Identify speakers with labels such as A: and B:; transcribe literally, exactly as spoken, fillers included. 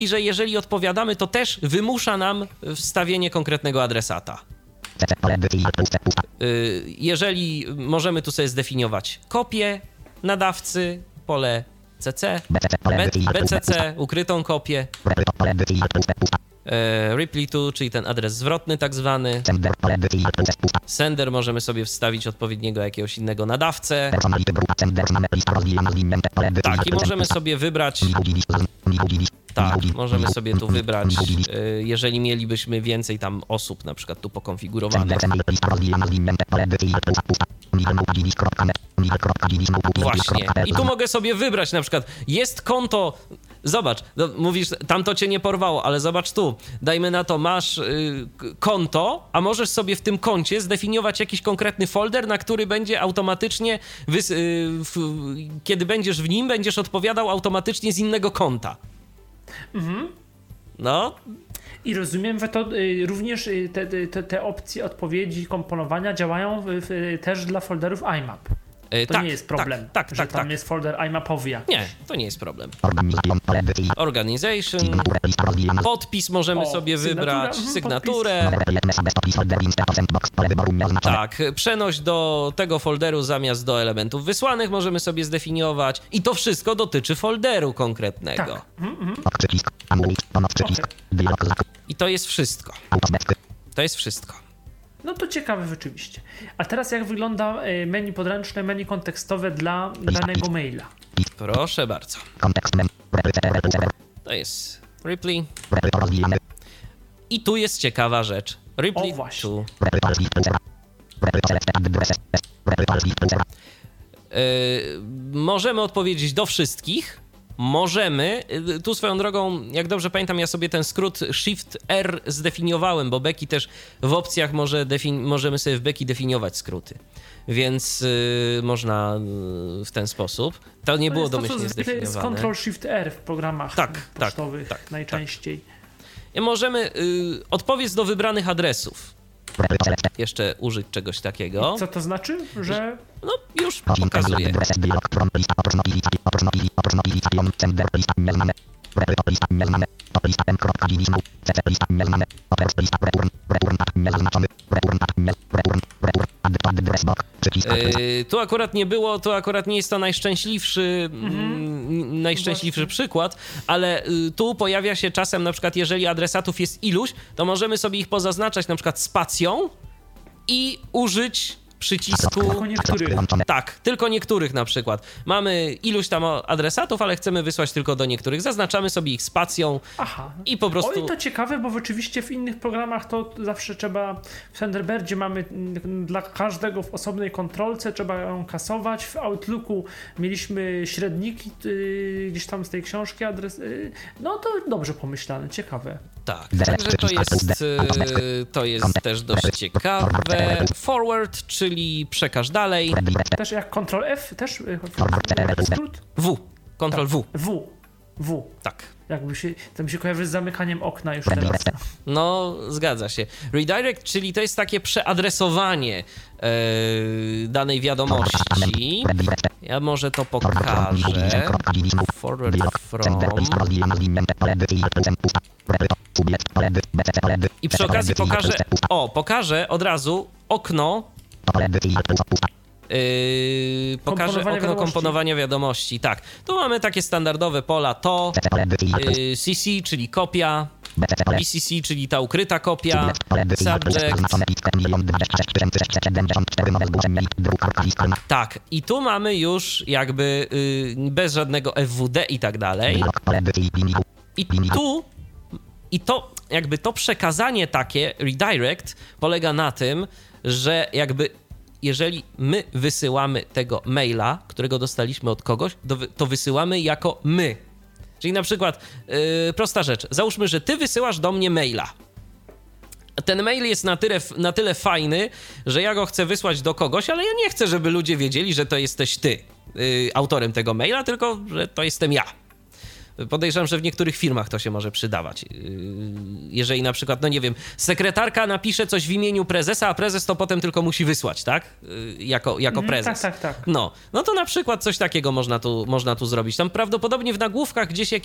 A: I że jeżeli odpowiadamy, to też wymusza nam wstawienie konkretnego adresata. Jeżeli możemy tu sobie zdefiniować kopię nadawcy, pole C C, B C C, ukrytą kopię, Reply to, czyli ten adres zwrotny tak zwany. Sender możemy sobie wstawić odpowiedniego jakiegoś innego nadawcę. Tak, i możemy sobie wybrać... Tak, możemy sobie tu wybrać, jeżeli mielibyśmy więcej tam osób na przykład tu pokonfigurowanych. Właśnie. I tu mogę sobie wybrać na przykład, jest konto, zobacz, no, mówisz, tamto cię nie porwało, ale zobacz tu, dajmy na to, masz y, konto, a możesz sobie w tym koncie zdefiniować jakiś konkretny folder, na który będzie automatycznie, wys- y, w, kiedy będziesz w nim, będziesz odpowiadał automatycznie z innego konta. Mhm. No.
B: I rozumiem, że to y, również y, te, te, te opcje odpowiedzi, komponowania działają w, w, też dla folderów I M A P. To tak, nie jest problem,
A: tak, tak,
B: że
A: tak,
B: tam
A: tak.
B: jest folder I M A P-owy jakiś.
A: Nie, to nie jest problem. Organization, podpis możemy o, sobie wybrać, sygnaturę. Tak, przenoś do tego folderu zamiast do elementów wysłanych możemy sobie zdefiniować i to wszystko dotyczy folderu konkretnego.
B: Tak. Mm-hmm.
A: I to jest wszystko. To jest wszystko.
B: No to ciekawe rzeczywiście. A teraz jak wygląda menu podręczne, menu kontekstowe dla danego maila?
A: Proszę bardzo. To jest Reply. I tu jest ciekawa rzecz. Reply
B: o, właśnie.
A: to... Yy, możemy odpowiedzieć do wszystkich. Możemy, tu swoją drogą, jak dobrze pamiętam, ja sobie ten skrót Shift R zdefiniowałem, bo Becky też w opcjach może defini- możemy sobie w Becky definiować skróty, więc yy, można yy, w ten sposób. To nie to było domyślnie to, zdefiniowane. To jest
B: Control Shift R w programach
A: tak,
B: pocztowych
A: tak, tak,
B: najczęściej.
A: Tak. Możemy yy, odpowiedz do wybranych adresów. Jeszcze użyć czegoś takiego.
B: Co to znaczy? Że...
A: No, już pokazuję. Yy, tu akurat nie było, to akurat nie jest to najszczęśliwszy, mm, najszczęśliwszy przykład, ale y, tu pojawia się czasem, na przykład jeżeli adresatów jest iluś, to możemy sobie ich pozaznaczać na przykład spacją i użyć przycisku...
B: Tylko niektórych.
A: Tak, tylko niektórych na przykład. Mamy iluś tam adresatów, ale chcemy wysłać tylko do niektórych. Zaznaczamy sobie ich spacją.
B: Aha.
A: I po prostu...
B: Oj, to ciekawe, bo rzeczywiście w innych programach to zawsze trzeba... W Thunderbirdzie mamy dla każdego w osobnej kontrolce, trzeba ją kasować. W Outlooku mieliśmy średniki yy, gdzieś tam z tej książki adres... Yy, no to dobrze pomyślane, ciekawe.
A: Tak, także to jest, to jest też dość ciekawe. Forward, czyli przekaż dalej.
B: Też jak Ctrl F, też skrót?
A: W, Ctrl
B: tak.
A: W.
B: W, W.
A: Tak.
B: Jakby się, to mi się kojarzy z zamykaniem okna już teraz.
A: No, zgadza się. Redirect, czyli to jest takie przeadresowanie e, danej wiadomości. Ja może to pokażę. Forward from. I przy okazji pokażę, o, pokażę od razu okno, yy, pokażę okno komponowania wiadomości. Tak, tu mamy takie standardowe pola to, yy, C C, czyli kopia, B C C, czyli ta ukryta kopia, subject. Tak, i tu mamy już jakby yy, bez żadnego F W D i tak dalej. I tu, i to jakby to przekazanie takie, redirect, polega na tym, że jakby jeżeli my wysyłamy tego maila, którego dostaliśmy od kogoś, to wysyłamy jako my. Czyli na przykład, yy, prosta rzecz, załóżmy, że ty wysyłasz do mnie maila. Ten mail jest na tyle, na tyle fajny, że ja go chcę wysłać do kogoś, ale ja nie chcę, żeby ludzie wiedzieli, że to jesteś ty yy, autorem tego maila, tylko że to jestem ja. Podejrzewam, że w niektórych firmach to się może przydawać. Jeżeli na przykład, no nie wiem, sekretarka napisze coś w imieniu prezesa, a prezes to potem tylko musi wysłać, tak? Jako, jako prezes.
B: Tak, tak, tak.
A: No, no to na przykład coś takiego można tu, można tu zrobić. Tam prawdopodobnie w nagłówkach gdzieś